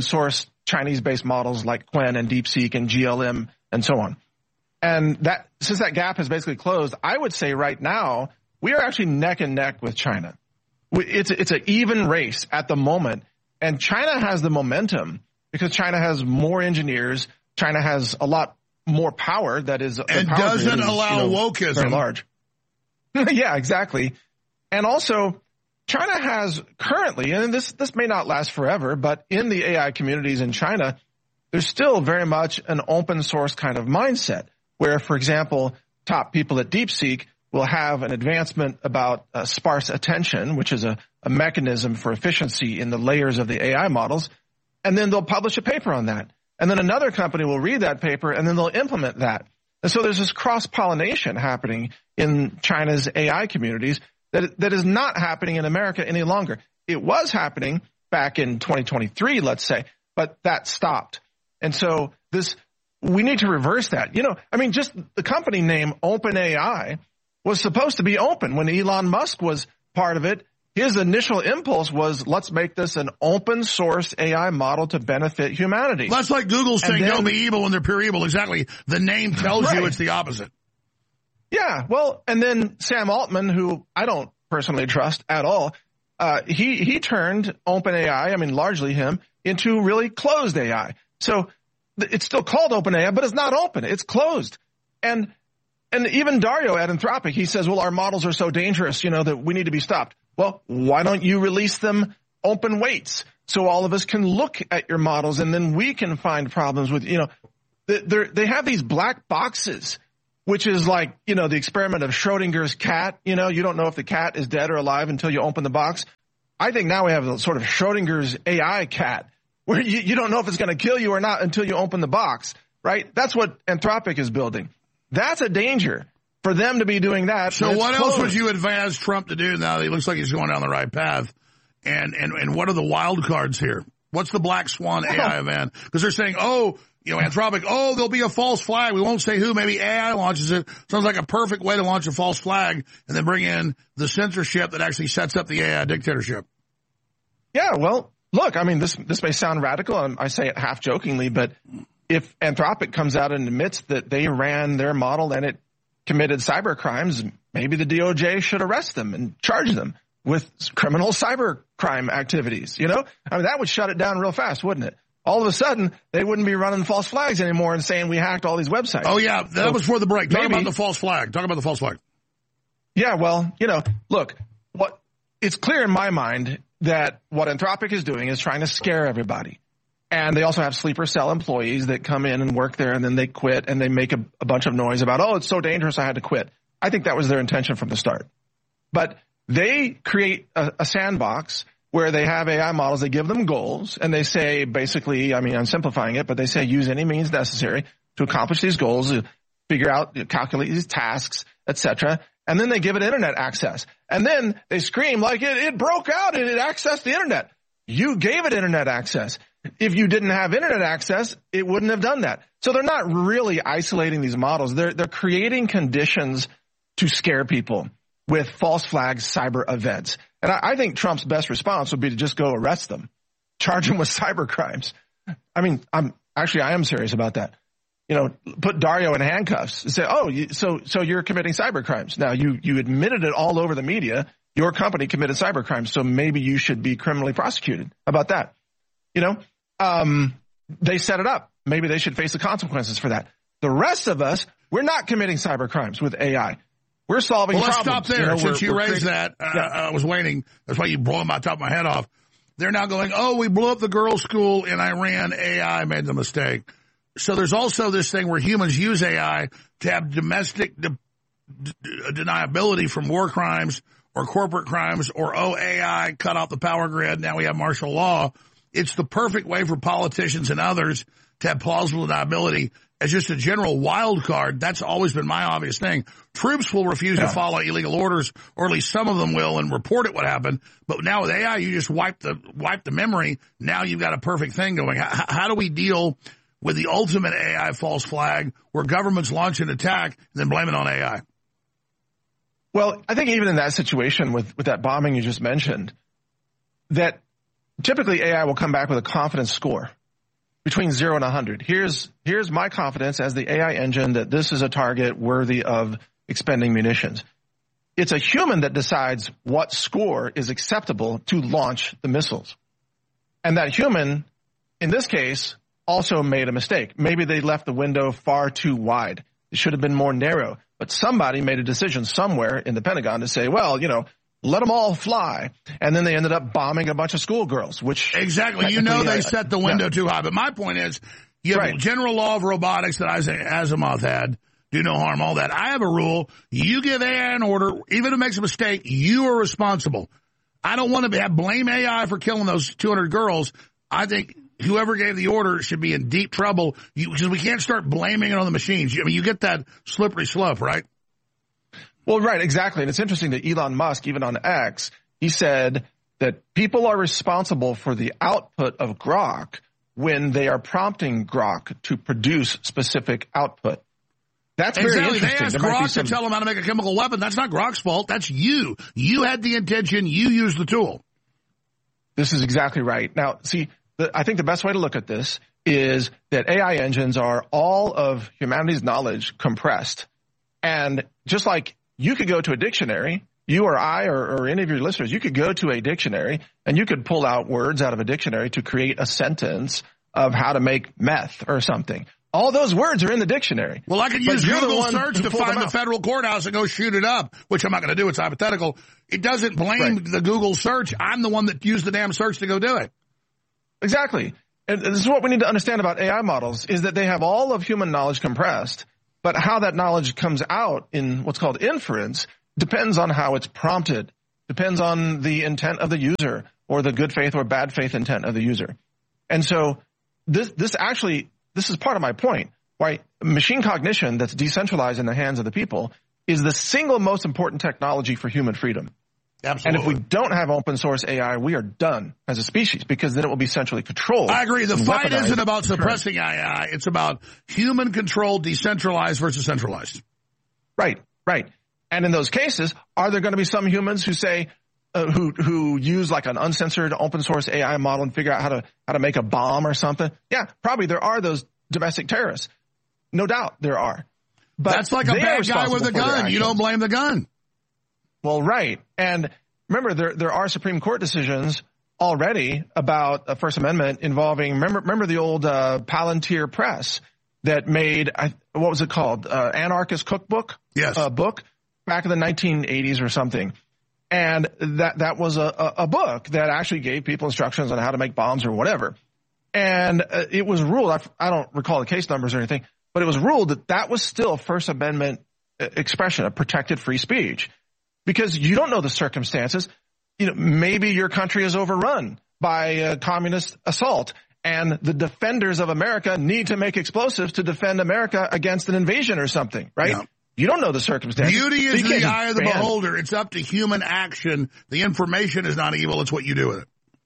source Chinese-based models like Qwen and DeepSeek and GLM and so on. And that, since that gap has basically closed, I would say right now we are actually neck and neck with China. It's an even race at the moment, and China has the momentum because China has more engineers. China has a lot more power that is and doesn't allow wokeism. Very large. Yeah, exactly. And also, China has currently, and this may not last forever, but in the AI communities in China, there's still very much an open source kind of mindset where, for example, top people at DeepSeek will have an advancement about sparse attention, which is a mechanism for efficiency in the layers of the AI models, and then they'll publish a paper on that. And then another company will read that paper, and then they'll implement that. And so there's this cross-pollination happening in China's AI communities that is not happening in America any longer. It was happening back in 2023, let's say, but that stopped. And so we need to reverse that. Just the company name OpenAI was supposed to be open. When Elon Musk was part of it, his initial impulse was, let's make this an open source AI model to benefit humanity. That's like Google saying don't be evil when they're pure evil. Exactly. The name tells you it's the opposite. Yeah. Well, and then Sam Altman, who I don't personally trust at all, he turned OpenAI, largely him, into really closed AI. So it's still called OpenAI, but it's not open. It's closed. And even Dario at Anthropic, he says, well, our models are so dangerous, that we need to be stopped. Well, why don't you release them open weights so all of us can look at your models and then we can find problems with, they have these black boxes, which is like, the experiment of Schrodinger's cat. You don't know if the cat is dead or alive until you open the box. I think now we have a sort of Schrodinger's AI cat where you don't know if it's going to kill you or not until you open the box, right? That's what Anthropic is building. That's a danger for them to be doing that. So what else would you advise Trump to do now that he looks like he's going down the right path? And what are the wild cards here? What's the black swan AI event? Because they're saying, Anthropic, there'll be a false flag. We won't say who. Maybe AI launches it. Sounds like a perfect way to launch a false flag and then bring in the censorship that actually sets up the AI dictatorship. Yeah, well, look, this may sound radical, and I say it half jokingly, but if Anthropic comes out and admits that they ran their model and it committed cyber crimes, maybe the DOJ should arrest them and charge them with criminal cyber crime activities. That would shut it down real fast, wouldn't it? All of a sudden, they wouldn't be running false flags anymore and saying we hacked all these websites. Oh, yeah, that was for the break. Talk about the false flag. Yeah, well, look, it's clear in my mind that what Anthropic is doing is trying to scare everybody. And they also have sleeper cell employees that come in and work there, and then they quit, and they make a bunch of noise about, it's so dangerous, I had to quit. I think that was their intention from the start. But they create a sandbox where they have AI models, they give them goals, and they say, basically, I'm simplifying it, but they say use any means necessary to accomplish these goals, calculate these tasks, etc. And then they give it internet access. And then they scream like it broke out and it accessed the internet. You gave it internet access. If you didn't have internet access, it wouldn't have done that. So they're not really isolating these models. They're creating conditions to scare people with false flag cyber events. And I think Trump's best response would be to just go arrest them, charge them with cyber crimes. I am serious about that. Put Dario in handcuffs and say, so you're committing cyber crimes. Now you admitted it all over the media. Your company committed cyber crimes. So maybe you should be criminally prosecuted. How about that? They set it up. Maybe they should face the consequences for that. The rest of us, we're not committing cyber crimes with AI. We're solving problems. Let's stop there. Since you raised that, I was waiting. That's why you blew my top of my head off. They're now going, we blew up the girls' school in Iran. AI made the mistake. So there's also this thing where humans use AI to have domestic deniability from war crimes or corporate crimes or, AI cut off the power grid. Now we have martial law. It's the perfect way for politicians and others to have plausible deniability as just a general wild card. That's always been my obvious thing. Troops will refuse to follow illegal orders, or at least some of them will, and report it what happened. But now with AI, you just wipe the memory. Now you've got a perfect thing going. How do we deal with the ultimate AI false flag where governments launch an attack and then blame it on AI? Well, I think even in that situation with that bombing you just mentioned, that typically AI will come back with a confidence score between 0 and 100. Here's my confidence as the AI engine that this is a target worthy of expending munitions. It's a human that decides what score is acceptable to launch the missiles. And that human, in this case, also made a mistake. Maybe they left the window far too wide. It should have been more narrow. But somebody made a decision somewhere in the Pentagon to say, well, let them all fly. And then they ended up bombing a bunch of schoolgirls, which... Exactly. They set the window too high. But my point is, you have general law of robotics that Isaac Asimov had, do no harm, all that. I have a rule. You give AI an order, even if it makes a mistake, you are responsible. I don't want to blame AI for killing those 200 girls. I think whoever gave the order should be in deep trouble because we can't start blaming it on the machines. I mean, you get that slippery slope, right? Well, right, exactly. And it's interesting that Elon Musk, even on X, he said that people are responsible for the output of Grok when they are prompting Grok to produce specific output. That's very interesting. They asked Grok to tell them how to make a chemical weapon. That's not Grok's fault. That's you. You had the intention. You used the tool. This is exactly right. Now, see, I think the best way to look at this is that AI engines are all of humanity's knowledge compressed. And just like you could go to a dictionary, you or I or any of your listeners, you could go to a dictionary and you could pull out words out of a dictionary to create a sentence of how to make meth or something. All those words are in the dictionary. Well, I could use Google search to find the federal courthouse and go shoot it up, which I'm not going to do. It's hypothetical. It doesn't blame the Google search. I'm the one that used the damn search to go do it. Exactly. And this is what we need to understand about AI models is that they have all of human knowledge compressed, but how that knowledge comes out in what's called inference depends on how it's prompted, depends on the intent of the user or the good faith or bad faith intent of the user. And so this is part of my point, right? Machine cognition that's decentralized in the hands of the people is the single most important technology for human freedom. Absolutely. And if we don't have open source AI, we are done as a species because then it will be centrally controlled. I agree. The fight isn't about suppressing AI. It's about human controlled, decentralized versus centralized. Right. And in those cases, are there going to be some humans who say, who use like an uncensored open source AI model and figure out how to make a bomb or something? Yeah, probably there are those domestic terrorists. No doubt there are. But that's like a bad guy with a gun. You don't blame the gun. Well, right. And remember, there are Supreme Court decisions already about a First Amendment involving, remember the old Palantir Press that made, what was it called? Anarchist Cookbook? Yes. Book back in the 1980s or something. And that was a book that actually gave people instructions on how to make bombs or whatever. And it was ruled, I don't recall the case numbers or anything, but it was ruled that was still First Amendment expression of protected free speech. Because you don't know the circumstances. Maybe your country is overrun by a communist assault, and the defenders of America need to make explosives to defend America against an invasion or something, right? Yeah. You don't know the circumstances. Beauty is the eye of the beholder. It's up to human action. The information is not evil. It's what you do with it.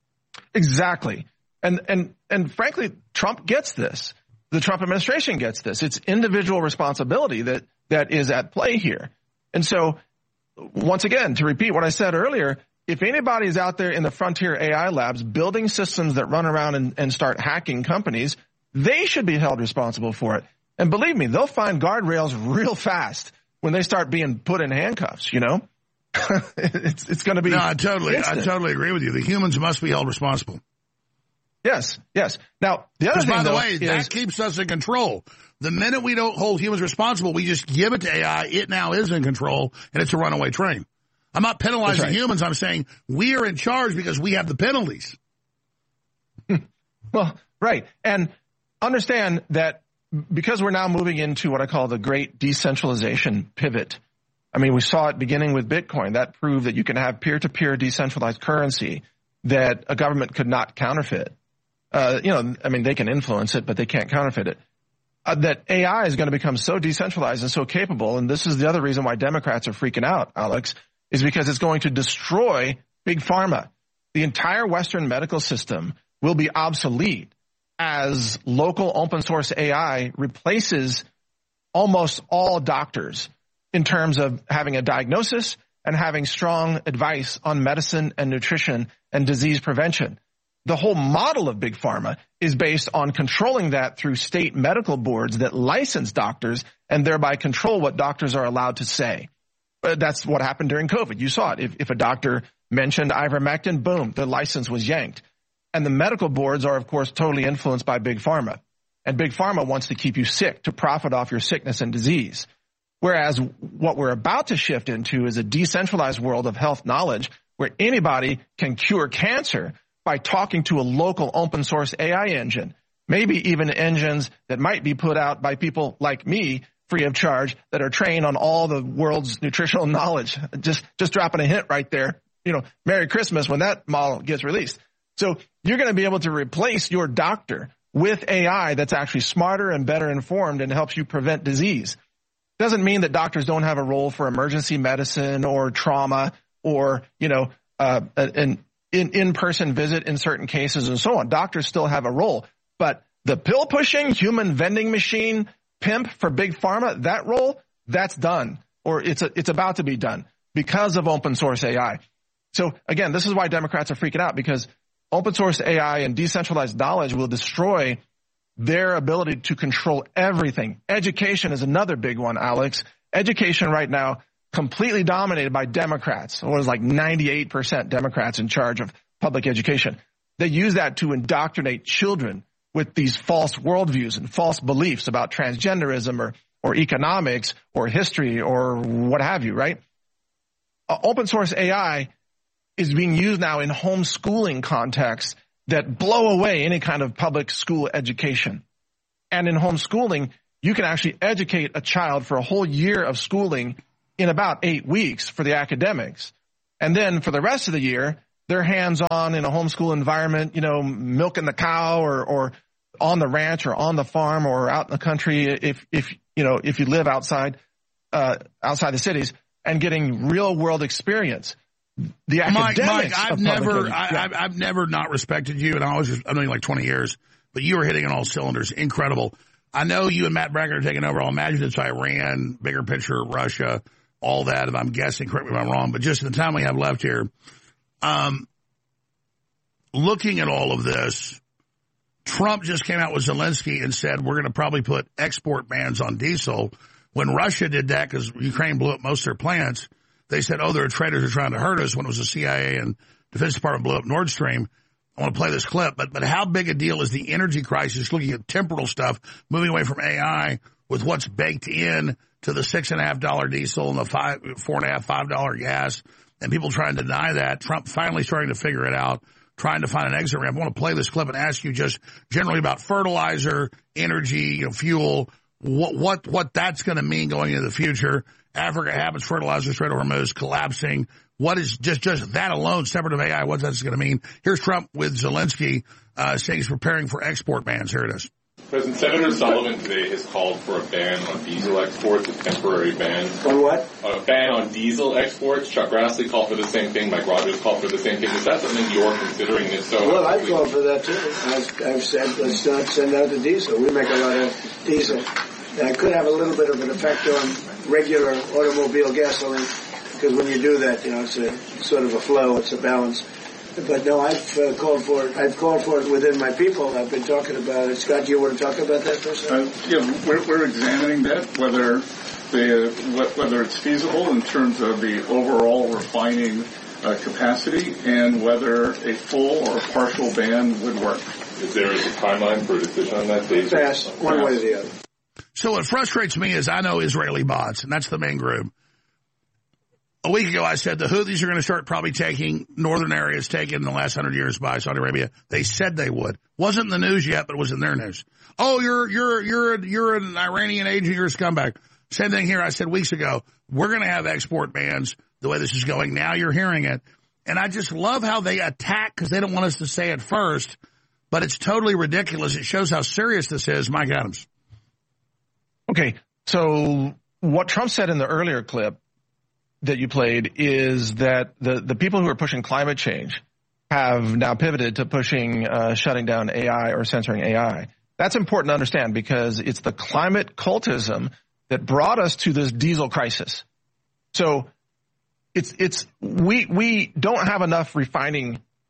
Exactly. And frankly, Trump gets this. The Trump administration gets this. It's individual responsibility that is at play here. And so, once again, to repeat what I said earlier, if anybody is out there in the frontier AI labs building systems that run around and start hacking companies, they should be held responsible for it. And believe me, they'll find guardrails real fast when they start being put in handcuffs, It's going to be. No, I totally agree with you. The humans must be held responsible. Yes. Now, the other thing, by the way, that keeps us in control. The minute we don't hold humans responsible, we just give it to AI. It now is in control, and it's a runaway train. I'm not penalizing humans. I'm saying we are in charge because we have the penalties. Well, right. And understand that because we're now moving into what I call the great decentralization pivot. I mean, we saw it beginning with Bitcoin. That proved that you can have peer-to-peer decentralized currency that a government could not counterfeit. They can influence it, but they can't counterfeit it. That AI is going to become so decentralized and so capable, and this is the other reason why Democrats are freaking out, Alex, is because it's going to destroy Big Pharma. The entire Western medical system will be obsolete as local open source AI replaces almost all doctors in terms of having a diagnosis and having strong advice on medicine and nutrition and disease prevention. the whole model of Big Pharma is based on controlling that through state medical boards that license doctors and thereby control what doctors are allowed to say. That's what happened during COVID. You saw it. If a doctor mentioned ivermectin, boom, the license was yanked. And the medical boards are, of course, totally influenced by Big Pharma. And Big Pharma wants to keep you sick, to profit off your sickness and disease. Whereas what we're about to shift into is a decentralized world of health knowledge where anybody can cure cancer by talking to a local open source AI engine, maybe even engines that might be put out by people like me free of charge that are trained on all the world's nutritional knowledge. Just dropping a hint right there. Merry Christmas when that model gets released. So you're going to be able to replace your doctor with AI that's actually smarter and better informed and helps you prevent disease. Doesn't mean that doctors don't have a role for emergency medicine or trauma or, an in-person visit in certain cases and so on. Doctors still have a role. But the pill-pushing human vending machine pimp for Big Pharma, that role, that's done. Or it's about to be done because of open source AI. So again, this is why Democrats are freaking out, because open source AI and decentralized knowledge will destroy their ability to control everything. Education is another big one, Alex. Education right now completely dominated by Democrats. It was like 98% Democrats in charge of public education. They use that to indoctrinate children with these false worldviews and false beliefs about transgenderism or economics or history or what have you, right? Open source AI is being used now in homeschooling contexts that blow away any kind of public school education. And in homeschooling, you can actually educate a child for a whole year of schooling in about 8 weeks for the academics. And then for the rest of the year, they're hands-on in a homeschool environment, milking the cow or on the ranch or on the farm or out in the country if you live outside the cities, and getting real-world experience. The academics Mike, I've never not respected you, and I've known you like 20 years, but you were hitting on all cylinders. Incredible. I know you and Matt Brackett are taking over. I'll imagine it's Iran, bigger picture, Russia, all that. If I'm guessing, correct me if I'm wrong, but just in the time we have left here, looking at all of this, Trump just came out with Zelensky and said we're going to probably put export bans on diesel. When Russia did that, because Ukraine blew up most of their plants, they said, they're traitors who are trying to hurt us, when it was the CIA and Defense Department blew up Nord Stream. I want to play this clip, but how big a deal is the energy crisis, looking at temporal stuff, moving away from AI with what's baked in to the $6.50 diesel and the $4.50, $5 gas, and people trying to deny that. Trump finally starting to figure it out, trying to find an exit ramp. I want to play this clip and ask you just generally about fertilizer, energy, fuel, what that's going to mean going into the future. Africa happens, fertilizer, Strait of Hormuz collapsing. What is just that alone, separate of AI, what that's going to mean? Here's Trump with Zelensky saying he's preparing for export bans. Here it is. President, Senator Sullivan today has called for a ban on diesel exports, a temporary ban. On what? A ban on diesel exports. Chuck Grassley called for the same thing. Mike Rogers called for the same thing. Is that something you're considering? If so, well, I've called for that too. I've said let's not send out the diesel. We make a lot of diesel. That could have a little bit of an effect on regular automobile gasoline, because when you do that, it's a sort of a flow, it's a balance. But no, I've called for it. I've called for it within my people. I've been talking about it. Scott, do you want to talk about that for a second? We're examining that, whether it's feasible in terms of the overall refining capacity, and whether a full or partial ban would work. Is there a timeline for a decision on that? Fast, one way or the other. So what frustrates me is I know Israeli bots, and that's the main group. A week ago, I said the Houthis are going to start probably taking northern areas taken in the last 100 years by Saudi Arabia. They said they would. Wasn't in the news yet, but it was in their news. Oh, you're an Iranian agent. You're a scumbag. Same thing here. I said weeks ago, we're going to have export bans the way this is going. Now you're hearing it. And I just love how they attack because they don't want us to say it first, but it's totally ridiculous. It shows how serious this is. Mike Adams. Okay, so what Trump said in the earlier clip that you played is that the people who are pushing climate change have now pivoted to pushing shutting down AI or censoring AI. That's important to understand because it's the climate cultism that brought us to this diesel crisis. So we don't have enough refining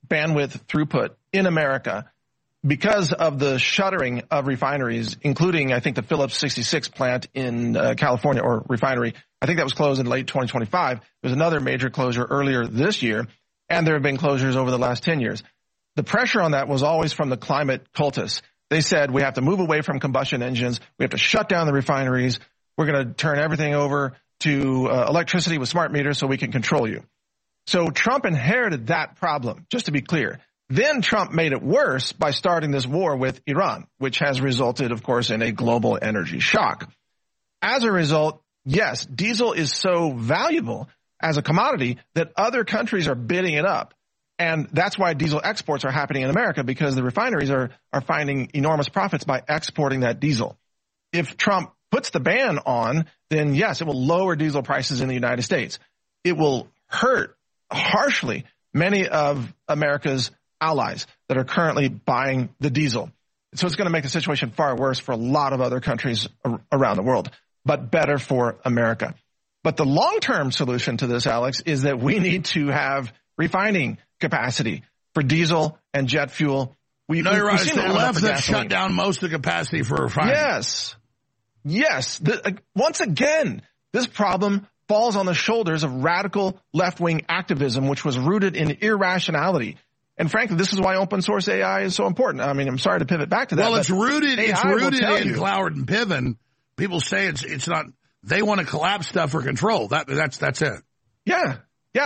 bandwidth throughput in America because of the shuttering of refineries, including, I think, the Phillips 66 plant in California, or refinery. I think that was closed in late 2025. There's another major closure earlier this year, and there have been closures over the last 10 years. The pressure on that was always from the climate cultists. They said we have to move away from combustion engines. We have to shut down the refineries. We're going to turn everything over to electricity with smart meters so we can control you. So Trump inherited that problem, just to be clear. Then Trump made it worse by starting this war with Iran, which has resulted, of course, in a global energy shock. As a result, yes, diesel is so valuable as a commodity that other countries are bidding it up. And that's why diesel exports are happening in America, because the refineries are finding enormous profits by exporting that diesel. If Trump puts the ban on, then yes, it will lower diesel prices in the United States. It will hurt harshly many of America's allies that are currently buying the diesel. So it's going to make the situation far worse for a lot of other countries around the world, but better for America. But the long-term solution to this, Alex, is that we need to have refining capacity for diesel and jet fuel. You're right. It's the left that shut down most of the capacity for refining. Yes. Once again, this problem falls on the shoulders of radical left-wing activism, which was rooted in irrationality. And frankly, this is why open source AI is so important. I mean, I'm sorry to pivot back to that. Well, it's rooted in Cloward and Piven. People say it's not. They want to collapse stuff for control. That's it. Yeah.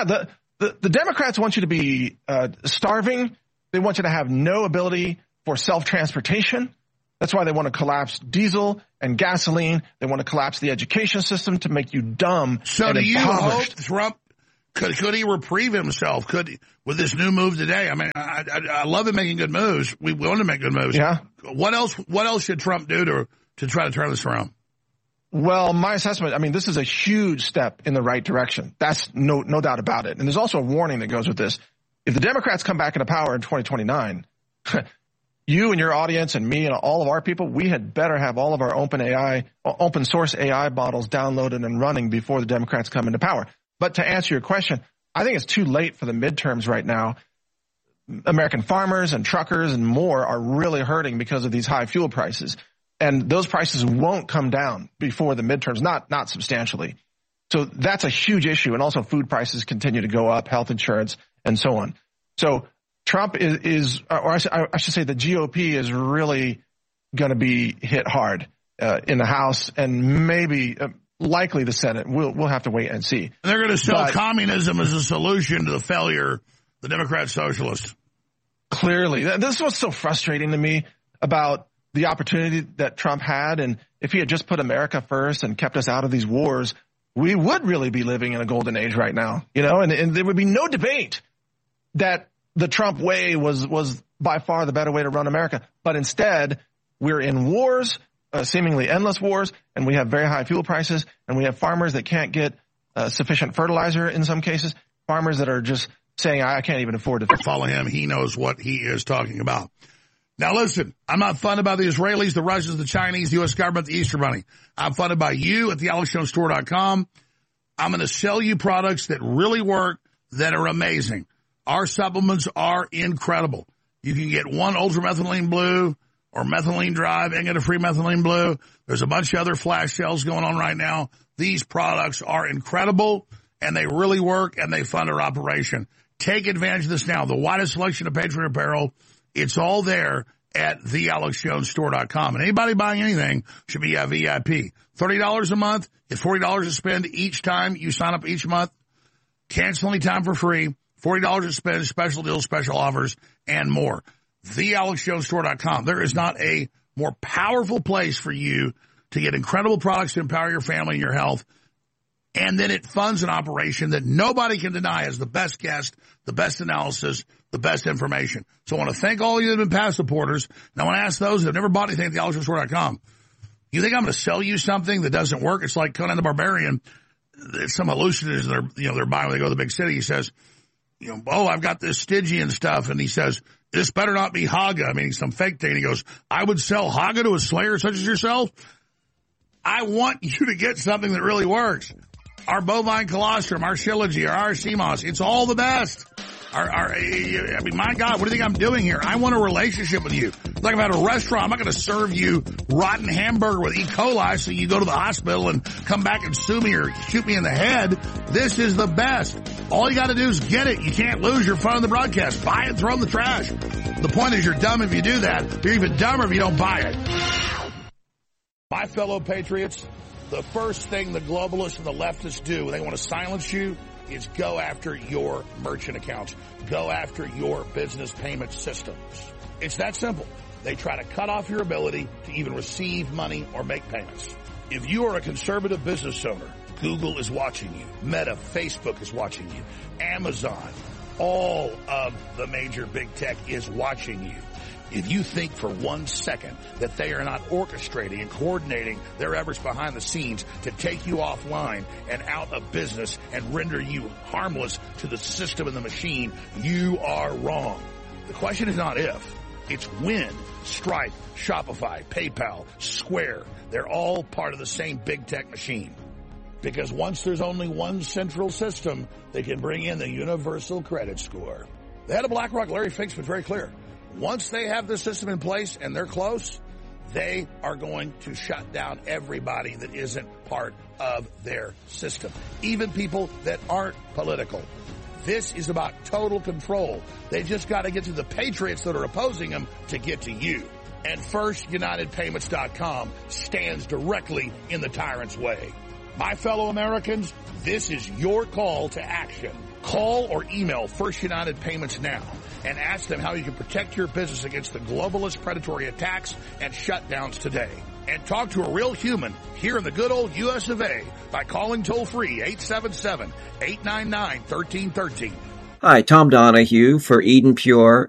The Democrats want you to be starving. They want you to have no ability for self-transportation. That's why they want to collapse diesel and gasoline. They want to collapse the education system to make you dumb. So do you hope Trump could he reprieve himself? With this new move today? I mean, I love him making good moves. We want to make good moves. Yeah. What else should Trump do to try to turn this around? Well, my assessment, I mean, this is a huge step in the right direction. That's no doubt about it. And there's also a warning that goes with this. If the Democrats come back into power in 2029, you and your audience and me and all of our people, we had better have all of our open source AI models downloaded and running before the Democrats come into power. But to answer your question, I think it's too late for the midterms right now. American farmers and truckers and more are really hurting because of these high fuel prices. And those prices won't come down before the midterms, not substantially. So that's a huge issue. And also food prices continue to go up, health insurance, and so on. So Trump is or I should say the GOP is really going to be hit hard in the House and maybe likely the Senate. We'll have to wait and see. And they're going to sell communism as a solution to the failure, the Democrat socialists. Clearly. This is what's so frustrating to me about the opportunity that Trump had. And if he had just put America first and kept us out of these wars, we would really be living in a golden age right now, and there would be no debate that the Trump way was by far the better way to run America. But instead, we're in wars, seemingly endless wars, and we have very high fuel prices, and we have farmers that can't get sufficient fertilizer in some cases, farmers that are just saying, I can't even afford to follow him. He knows what he is talking about. Now, listen, I'm not funded by the Israelis, the Russians, the Chinese, the U.S. government, the Easter Bunny. I'm funded by you at thealexjonesstore.com. I'm going to sell you products that really work, that are amazing. Our supplements are incredible. You can get one ultramethylene blue or methylene drive and get a free methylene blue. There's a bunch of other flash sales going on right now. These products are incredible, and they really work, and they fund our operation. Take advantage of this now. The widest selection of Patriot apparel. It's all there at thealexjonesstore.com. And anybody buying anything should be a VIP. $30 a month. It's $40 to spend each time you sign up each month. Cancel any time for free. $40 to spend, special deals, special offers, and more. TheAlexJonesStore.com. There is not a more powerful place for you to get incredible products to empower your family and your health. And then it funds an operation that nobody can deny as the best guest, the best analysis, the best information. So I want to thank all of you that have been past supporters. And I want to ask those that have never bought anything at TheAlexJonesStore.com. You think I'm going to sell you something that doesn't work? It's like Conan the Barbarian. Some hallucinogens they're buying when they go to the big city. He says, I've got this Stygian stuff. And he says, this better not be Haga. I mean, some fake thing. And he goes, I would sell Haga to a slayer such as yourself. I want you to get something that really works. Our bovine colostrum, our Shilajit, our CMOS, it's all the best. I mean, my God, what do you think I'm doing here? I want a relationship with you. It's like I'm at a restaurant. I'm not going to serve you rotten hamburger with E. coli so you go to the hospital and come back and sue me or shoot me in the head. This is the best. All you got to do is get it. You can't lose your fun in the broadcast. Buy it, throw it in the trash. The point is you're dumb if you do that. You're even dumber if you don't buy it. My fellow patriots, the first thing the globalists and the leftists do when they want to silence you is go after your merchant accounts. Go after your business payment systems. It's that simple. They try to cut off your ability to even receive money or make payments. If you are a conservative business owner, Google is watching you. Meta, Facebook is watching you. Amazon, all of the major big tech is watching you. If you think for 1 second that they are not orchestrating and coordinating their efforts behind the scenes to take you offline and out of business and render you harmless to the system and the machine, you are wrong. The question is not if, it's when. Stripe, Shopify, PayPal, Square, they're all part of the same big tech machine. Because once there's only one central system, they can bring in the universal credit score. The head of BlackRock, Larry Fink, was very clear. Once they have the system in place and they're close, they are going to shut down everybody that isn't part of their system, even people that aren't political. This is about total control. They just got to get to the patriots that are opposing them to get to you. And FirstUnitedPayments.com stands directly in the tyrant's way. My fellow Americans, this is your call to action. Call or email First United Payments now and ask them how you can protect your business against the globalist predatory attacks and shutdowns today. And talk to a real human here in the good old U.S. of A. by calling toll-free 877-899-1313. Hi, Tom Donahue for Eden Pure